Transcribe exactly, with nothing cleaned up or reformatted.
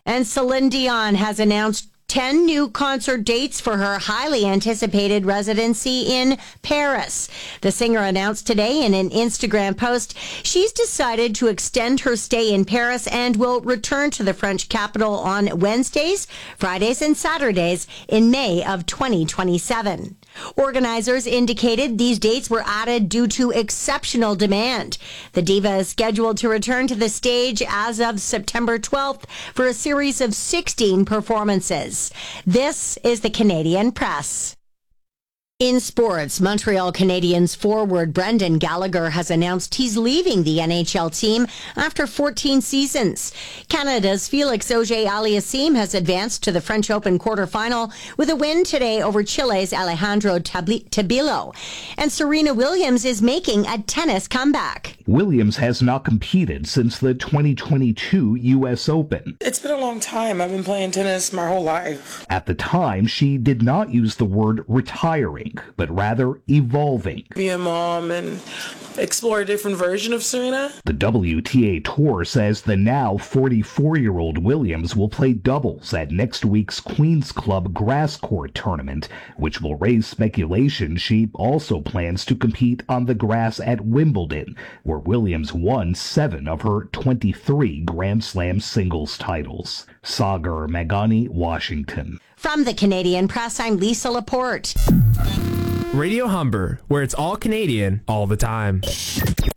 And Celine Dion has announced ten new concert dates for her highly anticipated residency in Paris. The singer announced today in an Instagram post she's decided to extend her stay in Paris and will return to the French capital on Wednesdays, Fridays, and Saturdays in May of twenty twenty-seven. Organizers indicated these dates were added due to exceptional demand. The diva is scheduled to return to the stage as of September twelfth for a series of sixteen performances. This is the Canadian Press. In sports, Montreal Canadiens forward Brendan Gallagher has announced he's leaving the N H L team after fourteen seasons. Canada's Felix Auger-Aliassime has advanced to the French Open quarterfinal with a win today over Chile's Alejandro Tabilo. And Serena Williams is making a tennis comeback. Williams has not competed since the twenty twenty-two U S Open. It's been a long time. I've been playing tennis my whole life. At the time, she did not use the word retiring, but rather evolving. Be a mom and explore a different version of Serena. The W T A Tour says the now forty-four-year-old Williams will play doubles at next week's Queen's Club Grass Court tournament, which will raise speculation she also plans to compete on the grass at Wimbledon, where Williams won seven of her twenty-three Grand Slam singles titles. Sagar Magani, Washington. From the Canadian Press, I'm Lisa Laporte. Radio Humber, where it's all Canadian all the time.